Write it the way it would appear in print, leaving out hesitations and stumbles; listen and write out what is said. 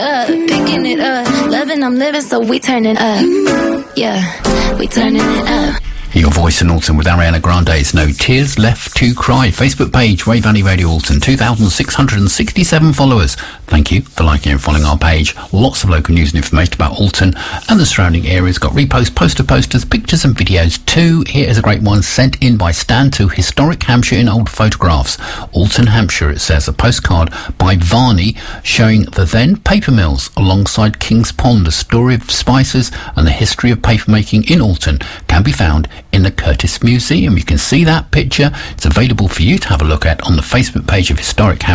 Picking it up, loving, I'm living, so we turning up. Yeah, we turning it up. Your voice in Alton with Ariana Grande's No Tears Left to Cry. Facebook page, Ray Valley Radio Alton, 2,667 followers. Thank you for liking and following our page. Lots of local news and information about Alton and the surrounding areas. Got reposts, posters, pictures and videos too. Here is a great one sent in by Stan to Historic Hampshire in Old Photographs. Alton, Hampshire, it says. A postcard by Varney showing the then paper mills alongside King's Pond. The story of spices and the history of papermaking in Alton can be found in the Curtis Museum. You can see that picture. It's available for you to have a look at on the Facebook page of Historic Hampshire.